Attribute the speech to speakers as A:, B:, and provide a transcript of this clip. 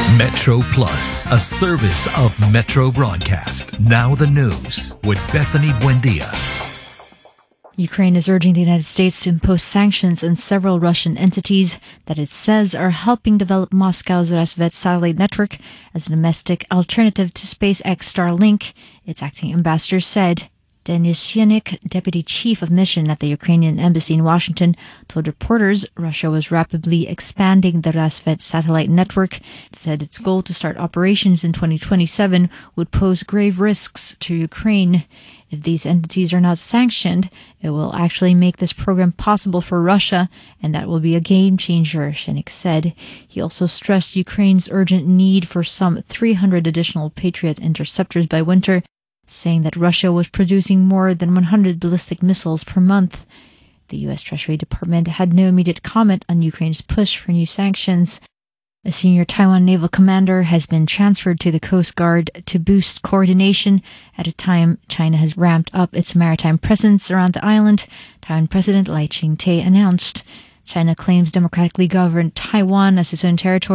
A: Metro Plus, a service of Metro Broadcast. Now the news with Bethany Buendia.
B: Ukraine is urging the United States to impose sanctions on several Russian entities that it says are helping develop Moscow's Rasvet satellite network as a domestic alternative to SpaceX Starlink, its acting ambassador said. Denis Yanik, deputy chief of mission at the Ukrainian embassy in Washington, told reporters Russia was rapidly expanding the Rasvet satellite network. It said its goal to start operations in 2027 would pose grave risks to Ukraine. If these entities are not sanctioned, it will actually make this program possible for Russia, and that will be a game changer, Yanik said. He also stressed Ukraine's urgent need for some 300 additional Patriot interceptors by winter, saying that Russia was producing more than 100 ballistic missiles per month. The U.S. Treasury Department had no immediate comment on Ukraine's push for new sanctions. A senior Taiwan naval commander has been transferred to the Coast Guard to boost coordination at a time China has ramped up its maritime presence around the island, Taiwan President Lai Ching-te announced. China claims democratically governed Taiwan as its own territory